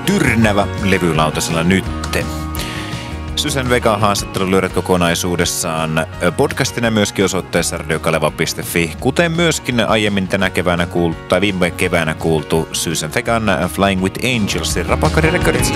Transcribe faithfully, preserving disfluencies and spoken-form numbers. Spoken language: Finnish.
Tyrnävä levylautasella nytte. Susan Vegan haastattelu löydät kokonaisuudessaan podcastina myöskin osoitteessa radiokaleva piste fi, kuten myöskin aiemmin tänä keväänä kuultu, tai viime keväänä kuultu Susan Vegan Flying with Angels, Rapakari Records